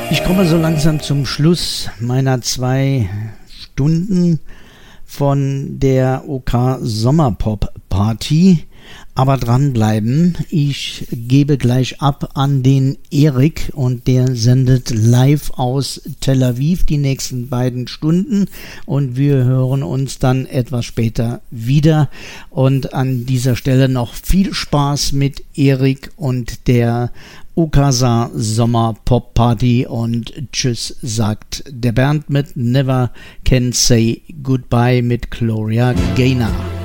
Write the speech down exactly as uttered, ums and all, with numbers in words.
Ich komme so langsam zum Schluss meiner zwei Stunden von der OK Sommerpop Party. Aber dranbleiben, ich gebe gleich ab an den Erik und der sendet live aus Tel Aviv die nächsten beiden Stunden und wir hören uns dann etwas später wieder. Und an dieser Stelle noch viel Spaß mit Erik und der OK Sommer Pop Party und tschüss sagt der Bernd mit Never Can Say Goodbye mit Gloria Gaynor.